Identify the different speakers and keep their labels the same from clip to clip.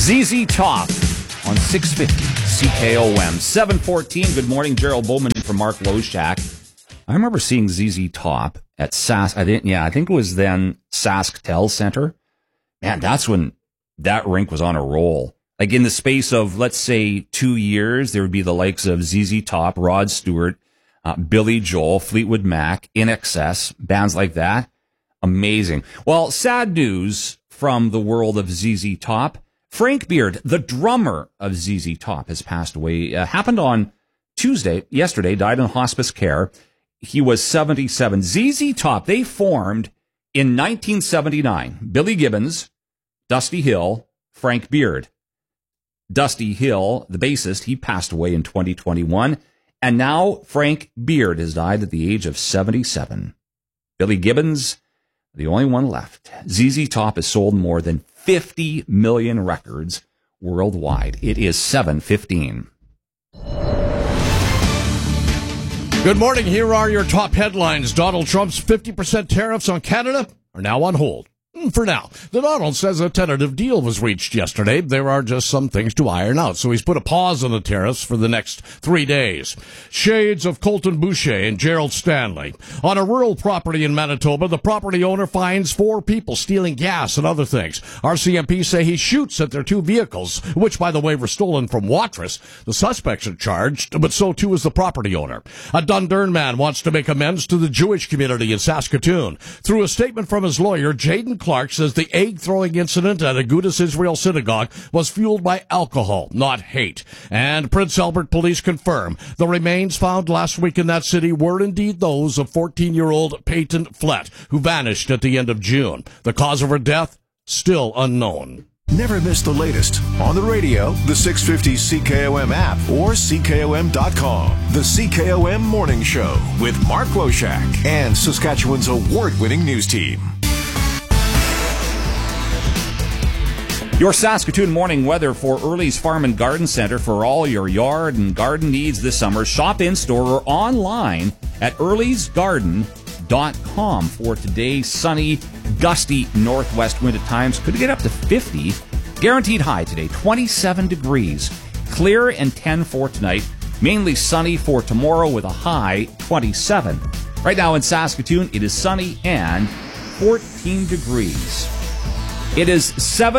Speaker 1: ZZ Top on 650 CKOM 714. Good morning, Gerald Bowman from Mark Loshak. I remember seeing ZZ Top at I think it was then SaskTel Center. Man, that's when that rink was on a roll. Like in the space of, let's say, 2 years, there would be the likes of ZZ Top, Rod Stewart, Billy Joel, Fleetwood Mac, INXS, bands like that. Amazing. Well, sad news from the world of ZZ Top. Frank Beard, the drummer of ZZ Top, has passed away. Happened on yesterday, died in hospice care. He was 77. ZZ Top, they formed in 1979. Billy Gibbons, Dusty Hill, Frank Beard. Dusty Hill, the bassist, he passed away in 2021. And now Frank Beard has died at the age of 77. Billy Gibbons, the only one left. ZZ Top has sold more than 50 million records worldwide. It is 7:15.
Speaker 2: Good morning. Here are your top headlines. Donald Trump's 50% tariffs on Canada are now on hold. For now. The Donald says a tentative deal was reached yesterday. There are just some things to iron out, so he's put a pause on the tariffs for the next 3 days. Shades of Colton Boucher and Gerald Stanley. On a rural property in Manitoba, the property owner finds 4 people stealing gas and other things. RCMP say he shoots at their 2 vehicles, which, by the way, were stolen from Watrous. The suspects are charged, but so too is the property owner. A Dundurn man wants to make amends to the Jewish community in Saskatoon. Through a statement from his lawyer, Jaden Clark says the egg-throwing incident at Agudas Israel Synagogue was fueled by alcohol, not hate. And Prince Albert police confirm the remains found last week in that city were indeed those of 14-year-old Peyton Flett, who vanished at the end of June. The cause of her death, still unknown.
Speaker 3: Never miss the latest on the radio, the 650 CKOM app, or CKOM.com. The CKOM Morning Show with Mark Loshak and Saskatchewan's award-winning news team.
Speaker 1: Your Saskatoon morning weather for Early's Farm and Garden Center for all your yard and garden needs this summer. Shop in store or online at earlysgarden.com for today's sunny, gusty northwest wind at times. Could get up to 50. Guaranteed high today, 27 degrees. Clear and 10 for tonight. Mainly sunny for tomorrow with a high 27. Right now in Saskatoon, it is sunny and 14 degrees. It is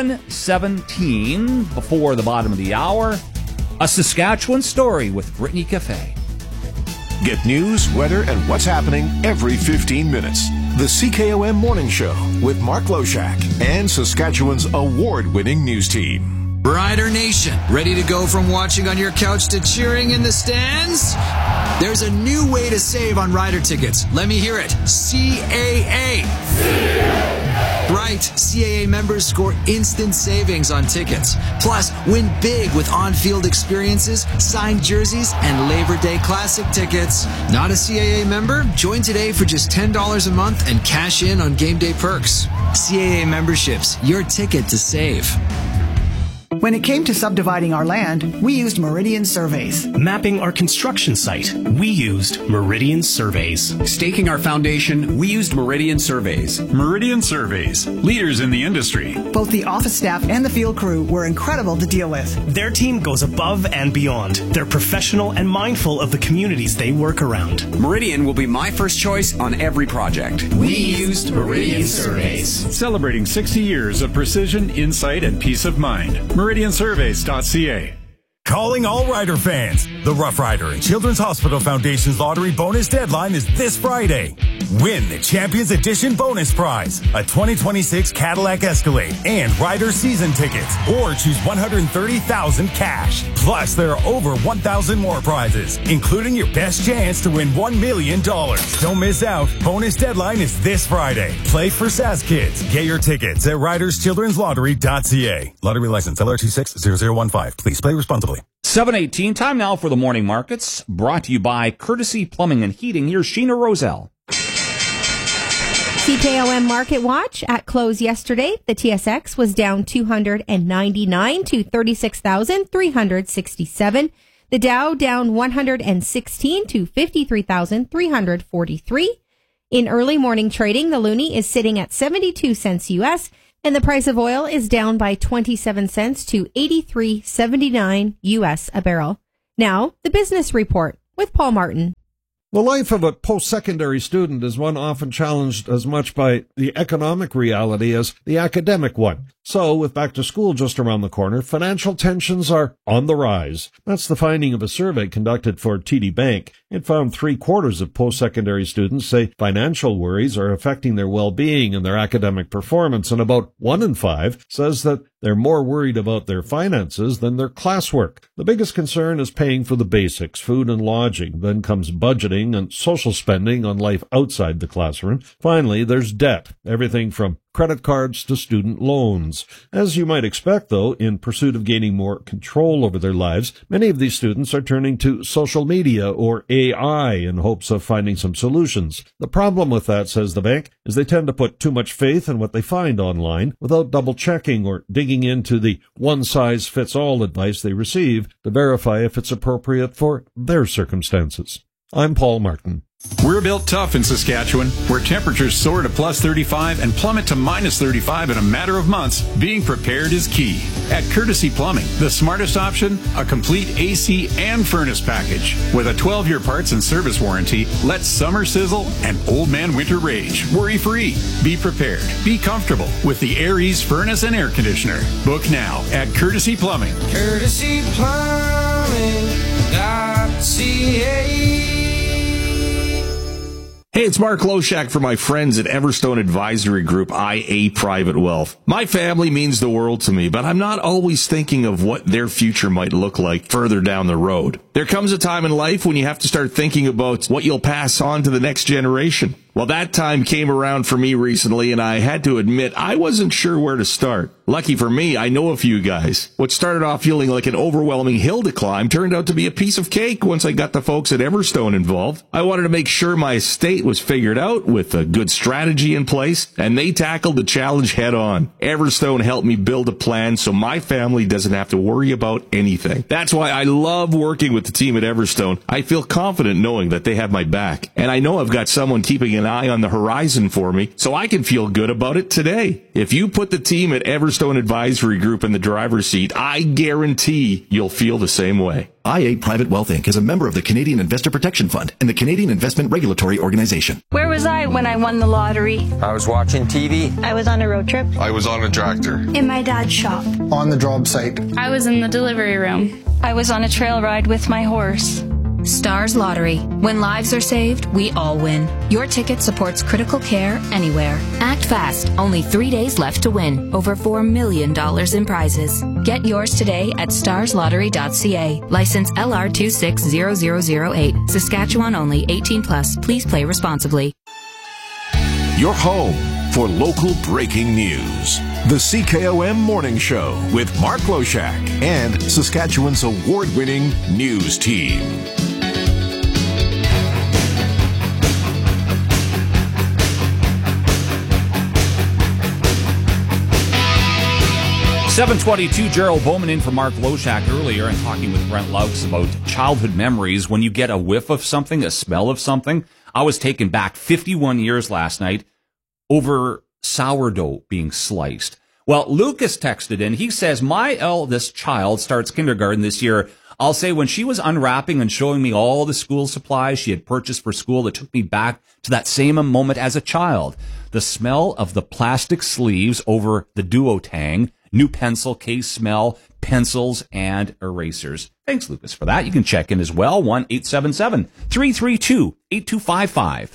Speaker 1: 7:17 before the bottom of the hour. A Saskatchewan story with Brittany Cafe.
Speaker 3: Get news, weather, and what's happening every 15 minutes. The CKOM Morning Show with Mark Loshak and Saskatchewan's award-winning news team.
Speaker 4: Rider Nation, ready to go from watching on your couch to cheering in the stands? There's a new way to save on Rider tickets. Let me hear it. CAA. Right, CAA members score instant savings on tickets. Plus, win big with on-field experiences, signed jerseys, and Labor Day Classic tickets. Not a CAA member? Join today for just $10 a month and cash in on game day perks. CAA memberships, your ticket to save.
Speaker 5: When it came to subdividing our land, we used Meridian Surveys.
Speaker 6: Mapping our construction site, we used Meridian Surveys.
Speaker 7: Staking our foundation, we used Meridian Surveys.
Speaker 8: Meridian Surveys, leaders in the industry.
Speaker 5: Both the office staff and the field crew were incredible to deal with.
Speaker 6: Their team goes above and beyond. They're professional and mindful of the communities they work around.
Speaker 7: Meridian will be my first choice on every project.
Speaker 6: We used Meridian Surveys.
Speaker 8: Celebrating 60 years of precision, insight, and peace of mind. MeridianSurveys.ca.
Speaker 9: Calling all Rider fans. The Rough Rider and Children's Hospital Foundation's lottery bonus deadline is this Friday. Win the Champions Edition bonus prize, a 2026 Cadillac Escalade and Rider season tickets, or choose $130,000 cash. Plus, there are over 1,000 more prizes, including your best chance to win $1 million. Don't miss out. Bonus deadline is this Friday. Play for SAS Kids. Get your tickets at riderschildrenslottery.ca. Lottery license LR260015. Please play responsibly.
Speaker 1: 7:18, time now for the morning markets, brought to you by Courtesy Plumbing and Heating. Here's Sheena Roselle.
Speaker 10: CKOM Market Watch at close yesterday. The TSX was down 299 to 36,367. The Dow down 116 to 53,343. In early morning trading, the loonie is sitting at 72 cents U.S., And the price of oil is down by 27 cents to $83.79 US a barrel. Now, the business report with Paul Martin.
Speaker 2: The life of a post-secondary student is one often challenged as much by the economic reality as the academic one. So, with back to school just around the corner, financial tensions are on the rise. That's the finding of a survey conducted for TD Bank. It found 3/4 of post-secondary students say financial worries are affecting their well-being and their academic performance, and about 1 in 5 says that they're more worried about their finances than their classwork. The biggest concern is paying for the basics, food and lodging. Then comes budgeting and social spending on life outside the classroom. Finally, there's debt, everything from credit cards to student loans. As you might expect, though, in pursuit of gaining more control over their lives, many of these students are turning to social media or AI in hopes of finding some solutions. The problem with that, says the bank, is they tend to put too much faith in what they find online without double-checking or digging into the one-size-fits-all advice they receive to verify if it's appropriate for their circumstances. I'm Paul Martin.
Speaker 8: We're built tough in Saskatchewan, where temperatures soar to plus 35 and plummet to minus 35 in a matter of months. Being prepared is key. At Courtesy Plumbing, the smartest option, a complete AC and furnace package. With a 12-year parts and service warranty, let summer sizzle and old man winter rage. Worry-free. Be prepared. Be comfortable with the Air Ease furnace and air conditioner. Book now at Courtesy Plumbing.
Speaker 11: CourtesyPlumbing.ca. Hey, it's Mark Loshak for my friends at Everstone Advisory Group, IA Private Wealth. My family means the world to me, but I'm not always thinking of what their future might look like further down the road. There comes a time in life when you have to start thinking about what you'll pass on to the next generation. Well, that time came around for me recently, and I had to admit I wasn't sure where to start. Lucky for me, I know a few guys. What started off feeling like an overwhelming hill to climb turned out to be a piece of cake once I got the folks at Everstone involved. I wanted to make sure my estate was figured out with a good strategy in place, and they tackled the challenge head on. Everstone helped me build a plan so my family doesn't have to worry about anything. That's why I love working with the team at Everstone. I feel confident knowing that they have my back, and I know I've got someone keeping an eye on the horizon for me, so I can feel good about it today. If you put the team at Everstone Advisory Group in the driver's seat, I guarantee you'll feel the same way.
Speaker 12: IA Private Wealth Inc. is a member of the Canadian Investor Protection Fund and the Canadian Investment Regulatory Organization.
Speaker 13: Where was I when I won the lottery?
Speaker 14: I was watching TV.
Speaker 13: I was on a road trip.
Speaker 15: I was on a tractor.
Speaker 16: In my dad's shop.
Speaker 17: On the job site.
Speaker 18: I was in the delivery room.
Speaker 13: I was on a trail ride with my horse.
Speaker 19: Stars Lottery. When lives are saved, we all win. Your ticket supports critical care anywhere. Act fast. Only 3 days left to win. Over $4 million in prizes. Get yours today at starslottery.ca. License LR260008. Saskatchewan only. 18+. Please play responsibly.
Speaker 3: Your home for local breaking news. The CKOM Morning Show with Mark Loshak and Saskatchewan's award-winning news team.
Speaker 1: 7:22, Gerald Bowman in for Mark Loshak earlier and talking with Brent Laux about childhood memories. When you get a whiff of something, a smell of something. I was taken back 51 years last night over sourdough being sliced. Well, Lucas texted in. He says, my eldest child starts kindergarten this year. I'll say when she was unwrapping and showing me all the school supplies she had purchased for school, it took me back to that same moment as a child. The smell of the plastic sleeves over the Duotang, new pencil case smell, pencils and erasers. Thanks, Lucas, for that. You can check in as well, 1-877-332-8255.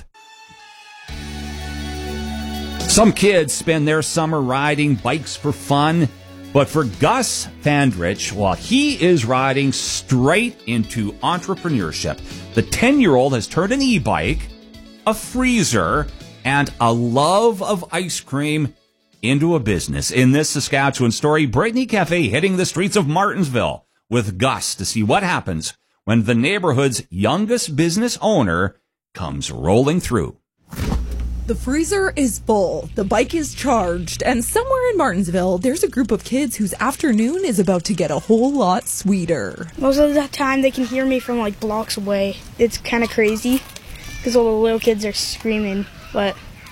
Speaker 1: Some kids spend their summer riding bikes for fun, but for Gus Fandrich, well, he is riding straight into entrepreneurship. The 10-year-old has turned an e-bike, a freezer, and a love of ice cream into a business. In this Saskatchewan story, Brittany Cafe hitting the streets of Martinsville with Gus to see what happens when the neighborhood's youngest business owner comes rolling through.
Speaker 20: The freezer is full, the bike is charged, and somewhere in Martinsville, there's a group of kids whose afternoon is about to get a whole lot sweeter.
Speaker 21: Most of the time, they can hear me from like blocks away. It's kind of crazy because all the little kids are screaming, but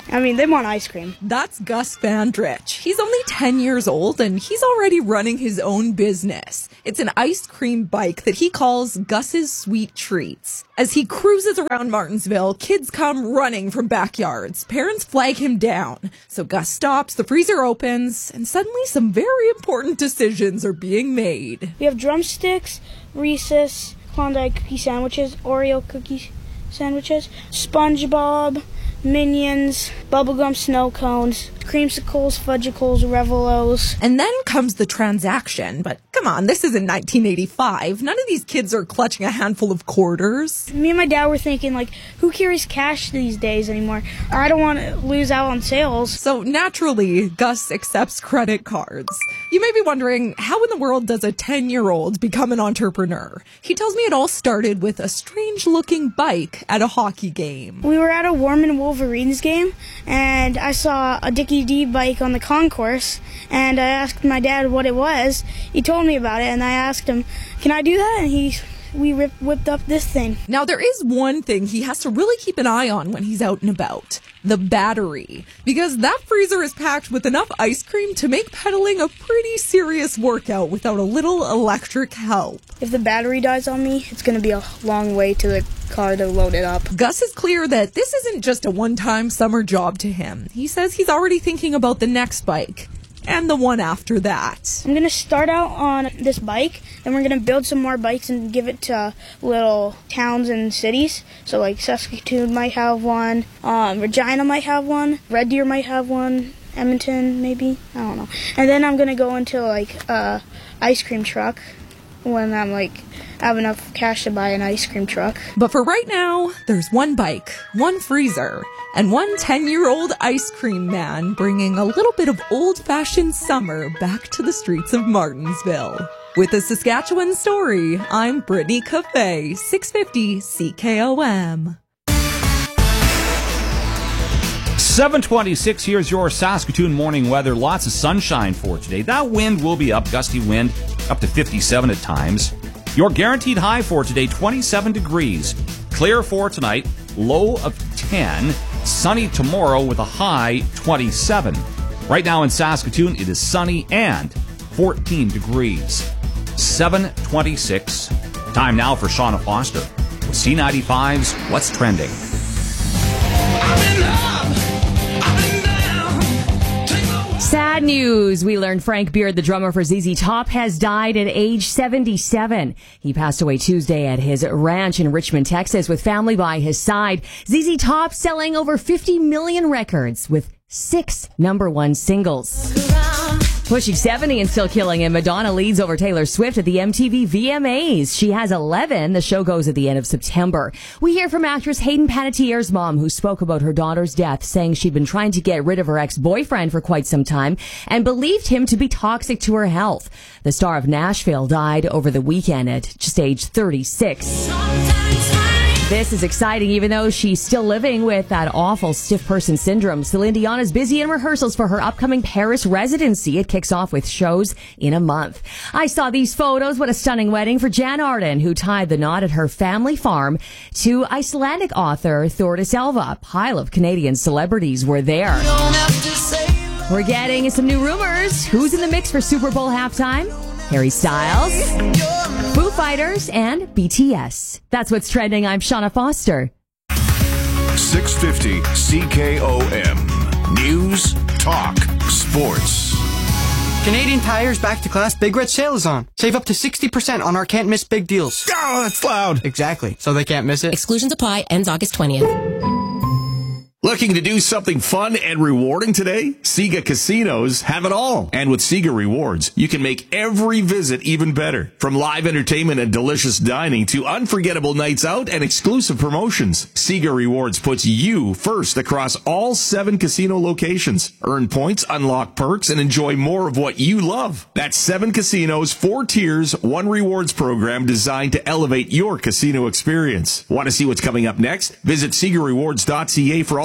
Speaker 21: I mean, they want ice cream.
Speaker 20: That's Gus Vandrich. He's only 10 years old and he's already running his own business. It's an ice cream bike that he calls Gus's Sweet Treats. As he cruises around Martinsville, kids come running from backyards. Parents flag him down. So Gus stops, the freezer opens, and suddenly some very important decisions are being made.
Speaker 21: We have drumsticks, Reese's, Klondike cookie sandwiches, Oreo cookie sandwiches, SpongeBob, Minions, bubblegum snow cones, creamsicles, fudgicles, Revelos.
Speaker 20: And then comes the transaction. But come on, this isn't 1985. None of these kids are clutching a handful of quarters.
Speaker 21: Me and my dad were thinking, like, who carries cash these days anymore? I don't want to lose out on sales.
Speaker 20: So naturally, Gus accepts credit cards. You may be wondering, how in the world does a 10-year-old become an entrepreneur? He tells me it all started with a strange-looking bike at a hockey game.
Speaker 21: We were at a Warman Wolverines game, and I saw a Dickie D bike on the concourse, and I asked my dad what it was. He told me about it, and I asked him, can I do that? And we whipped up this thing.
Speaker 20: Now, there is one thing he has to really keep an eye on when he's out and about. The battery. Because that freezer is packed with enough ice cream to make pedaling a pretty serious workout without a little electric help.
Speaker 21: If the battery dies on me, it's going to be a long way to the car to load it up.
Speaker 20: Gus is clear that this isn't just a one-time summer job to him. He says he's already thinking about the next bike. And the one after that.
Speaker 21: I'm going to start out on this bike, then we're going to build some more bikes and give it to little towns and cities. So like Saskatoon might have one, Regina might have one, Red Deer might have one, Edmonton maybe, I don't know. And then I'm going to go into like ice cream truck when I'm like have enough cash to buy an ice cream truck.
Speaker 20: But for right now, there's one bike, one freezer, and one 10-year-old ice cream man bringing a little bit of old-fashioned summer back to the streets of Martinsville. With a Saskatchewan story, I'm Brittany Cafe, 650 CKOM.
Speaker 1: 7:26, here's your Saskatoon morning weather. Lots of sunshine for today. That wind will be up, gusty wind up to 57 at times. Your guaranteed high for today, 27 degrees. Clear for tonight, low of 10. Sunny tomorrow with a high 27. Right now in Saskatoon, it is sunny and 14 degrees. 7:26. Time now for Shauna Foster with C95's What's Trending.
Speaker 14: Sad news. We learned Frank Beard, the drummer for ZZ Top, has died at age 77. He passed away Tuesday at his ranch in Richmond, Texas, with family by his side. ZZ Top selling over 50 million records with 6 #1 singles. Pushing 70 and still killing it, Madonna leads over Taylor Swift at the MTV VMAs. She has 11. The show goes at the end of September. We hear from actress Hayden Panettiere's mom, who spoke about her daughter's death, saying she'd been trying to get rid of her ex-boyfriend for quite some time and believed him to be toxic to her health. The star of Nashville died over the weekend at just age 36. This is exciting, even though she's still living with that awful stiff person syndrome. Celine Dion is busy in rehearsals for her upcoming Paris residency. It kicks off with shows in a month. I saw these photos. What a stunning wedding for Jan Arden, who tied the knot at her family farm to Icelandic author Thordis Elva. A pile of Canadian celebrities were there. We're getting some new rumors. Who's in the mix for Super Bowl halftime? Harry Styles, Foo Fighters, and BTS. That's what's trending. I'm Shauna Foster.
Speaker 3: 650 CKOM. News, talk, sports.
Speaker 15: Canadian Tire's Back to Class Big Red Sale is on. Save up to 60% on our can't miss big deals.
Speaker 11: Oh, that's loud.
Speaker 15: Exactly. So they can't miss it.
Speaker 16: Exclusions apply. Ends August 20th.
Speaker 11: Looking to do something fun and rewarding today? Sega Casinos have it all. And with Sega Rewards, you can make every visit even better. From live entertainment and delicious dining to unforgettable nights out and exclusive promotions, Sega Rewards puts you first across all 7 casino locations. Earn points, unlock perks, and enjoy more of what you love. That's 7 casinos, 4 tiers, 1 rewards program designed to elevate your casino experience. Want to see what's coming up next? Visit SegaRewards.ca for all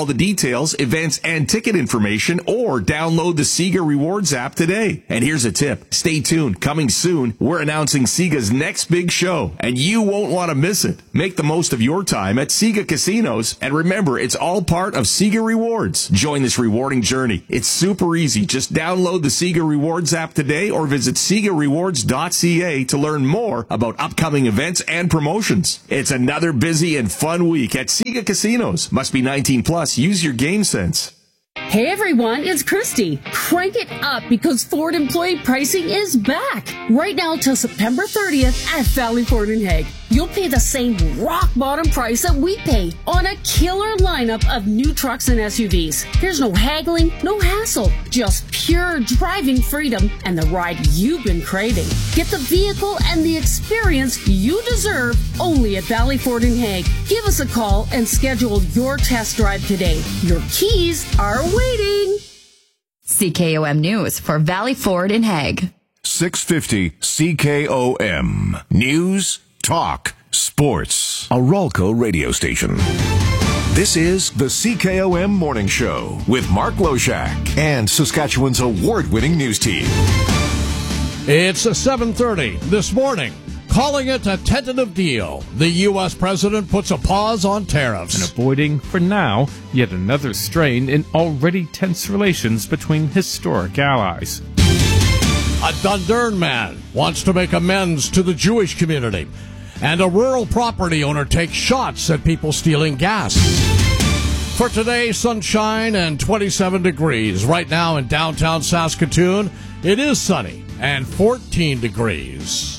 Speaker 11: the details, events, and ticket information, or download the Sega Rewards app today. And here's a tip. Stay tuned. Coming soon, we're announcing Sega's next big show, and you won't want to miss it. Make the most of your time at Sega Casinos, and remember, it's all part of Sega Rewards. Join this rewarding journey. It's super easy. Just download the Sega Rewards app today or visit SegaRewards.ca to learn more about upcoming events and promotions. It's another busy and fun week at Sega Casinos. Must be 18 plus. Use your game sense.
Speaker 17: Hey everyone, it's Christy. Crank it up because Ford employee pricing is back. Right now till September 30th at Valley Ford in Hague. You'll pay the same rock bottom price that we pay on a killer lineup of new trucks and SUVs. There's no haggling, no hassle, just pure driving freedom and the ride you've been craving. Get the vehicle and the experience you deserve only at Valley Ford in Hague. Give us a call and schedule your test drive today. Your keys are waiting.
Speaker 22: CKOM News for Valley Ford in Hague.
Speaker 3: 650 CKOM. News, talk, sports. A Ralco radio station. This is the CKOM Morning Show with Mark Loshak and Saskatchewan's award-winning news team.
Speaker 2: It's 7:30 this morning. Calling it a tentative deal, the U.S. president puts a pause on tariffs.
Speaker 23: And avoiding, for now, yet another strain in already tense relations between historic allies.
Speaker 2: A Dundurn man wants to make amends to the Jewish community. And a rural property owner takes shots at people stealing gas. For today, sunshine and 27 degrees. Right now in downtown Saskatoon, it is sunny and 14 degrees.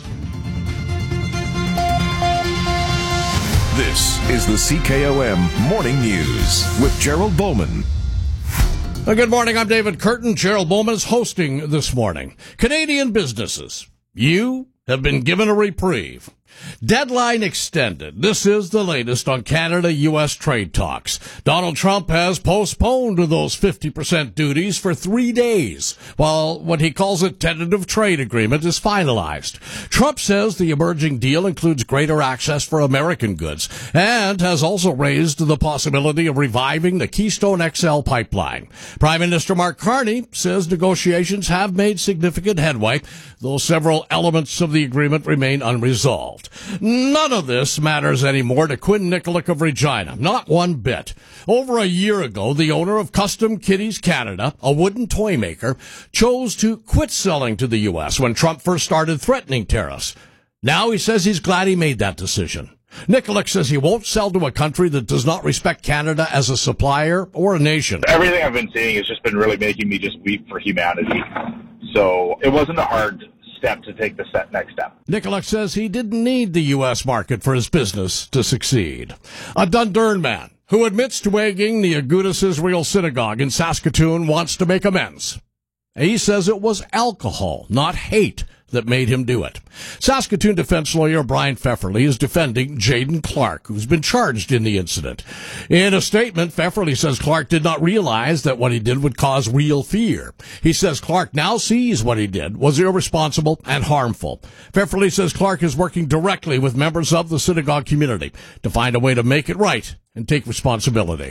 Speaker 3: This is the CKOM Morning News with Gerald Bowman.
Speaker 2: Good morning, I'm David Curtin. Gerald Bowman is hosting this morning. Canadian businesses, you have been given a reprieve. Deadline extended. This is the latest on Canada-U.S. trade talks. Donald Trump has postponed those 50% duties for 3 days, while what he calls a tentative trade agreement is finalized. Trump says the emerging deal includes greater access for American goods and has also raised the possibility of reviving the Keystone XL pipeline. Prime Minister Mark Carney says negotiations have made significant headway, though several elements of the agreement remain unresolved. None of this matters anymore to Quinn Nikolic of Regina. Not one bit. Over a year ago, the owner of Custom Kitties Canada, a wooden toy maker, chose to quit selling to the U.S. when Trump first started threatening tariffs. Now he says he's glad he made that decision. Nikolic says he won't sell to a country that does not respect Canada as a supplier or a nation.
Speaker 24: Everything I've been seeing has just been really making me just weep for humanity. So it wasn't a hard step to take the next step.
Speaker 2: Nikolic says he didn't need the U.S. market for his business to succeed. A Dundurn man who admits to egging the Agudas Israel Synagogue in Saskatoon wants to make amends. He says it was alcohol, not hate, that made him do it. Saskatoon defense lawyer Brian Pfefferly is defending Jaden Clark, who's been charged in the incident. In a statement, Pfefferly says Clark did not realize that what he did would cause real fear. He says Clark now sees what he did was irresponsible and harmful. Pfefferly says Clark is working directly with members of the synagogue community to find a way to make it right and take responsibility.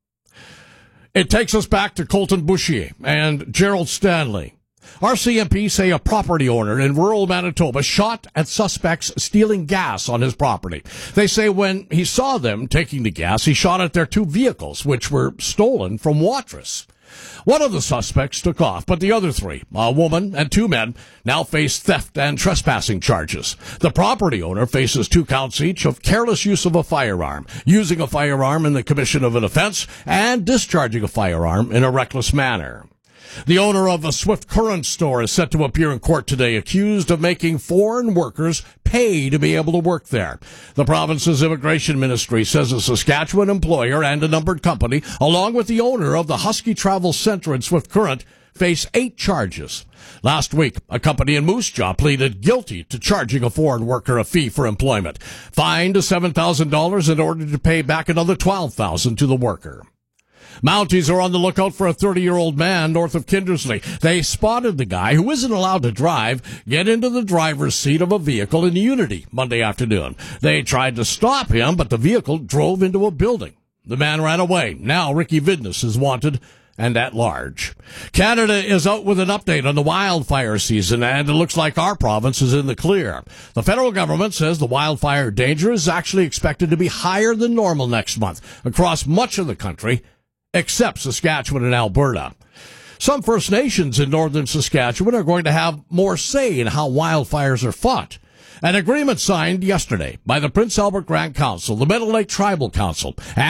Speaker 2: It takes us back to Colton Bouchier and Gerald Stanley. RCMP say a property owner in rural Manitoba shot at suspects stealing gas on his property. They say when he saw them taking the gas, he shot at their two vehicles, which were stolen from Watrous. One of the suspects took off, but the other three, a woman and two men, now face theft and trespassing charges. The property owner faces 2 counts each of careless use of a firearm, using a firearm in the commission of an offense, and discharging a firearm in a reckless manner. The owner of a Swift Current store is set to appear in court today, accused of making foreign workers pay to be able to work there. The province's immigration ministry says a Saskatchewan employer and a numbered company, along with the owner of the Husky Travel Center in Swift Current, face 8 charges. Last week, a company in Moose Jaw pleaded guilty to charging a foreign worker a fee for employment, fined $7,000 in order to pay back another $12,000 to the worker. Mounties are on the lookout for a 30-year-old man north of Kindersley. They spotted the guy, who isn't allowed to drive, get into the driver's seat of a vehicle in Unity Monday afternoon. They tried to stop him, but the vehicle drove into a building. The man ran away. Now Ricky Vidness is wanted and at large. Canada is out with an update on the wildfire season, and it looks like our province is in the clear. The federal government says the wildfire danger is actually expected to be higher than normal next month across much of the country, except Saskatchewan and Alberta. Some First Nations in northern Saskatchewan are going to have more say in how wildfires are fought. An agreement signed yesterday by the Prince Albert Grand Council, the Meadow Lake Tribal Council,